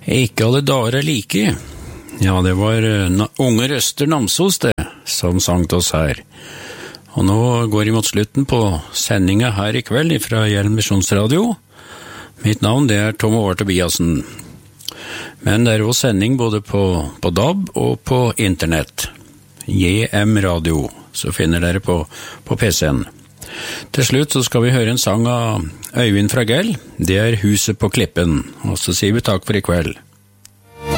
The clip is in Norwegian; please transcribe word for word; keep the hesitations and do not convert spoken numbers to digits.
Ikke alle dager er like. Ja, det var unge Røster Namsos det, som sang til oss her. Og nå går jeg mot slutten på sendingen her i kveld fra Hjelm Misjonsradio. Mitt navn det er Tom Håvard Tobiasen. Men det er også sending både på, på D A B og på internett. J M Radio, så finner dere på, på P C-en. Til slutt så skal vi høre en sang av Øyvind fra Gell. Det er Huset på Klippen. Og så sier vi takk for i kveld.